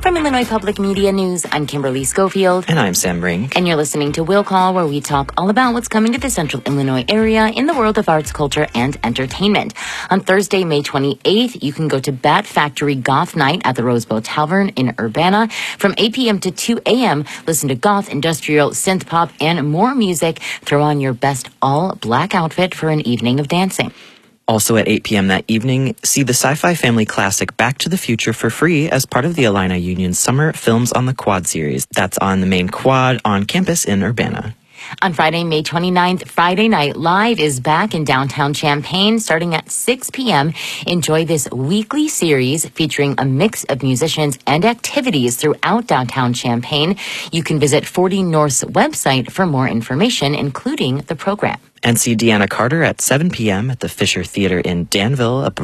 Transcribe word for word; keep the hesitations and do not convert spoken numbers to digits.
From Illinois Public Media News, I'm Kimberly Schofield. And I'm Sam Brink. And you're listening to Will Call, where we talk all about what's coming to the Central Illinois area in the world of arts, culture, and entertainment. On Thursday, May twenty-eighth, you can go to Bat Factory Goth Night at the Rosebow Tavern in Urbana. From eight p.m. to two a.m., listen to goth, industrial, synth pop, and more music. Throw on your best all-black outfit for an evening of dancing. Also at eight p.m. that evening, see the sci-fi family classic Back to the Future for free as part of the Illini Union's Summer Films on the Quad series. That's on the main quad on campus in Urbana. On Friday, May twenty-ninth, Friday Night Live is back in downtown Champaign starting at six p.m. Enjoy this weekly series featuring a mix of musicians and activities throughout downtown Champaign. You can visit forty North's website for more information, including the program. And see Deanna Carter at seven p.m. at the Fisher Theater in Danville.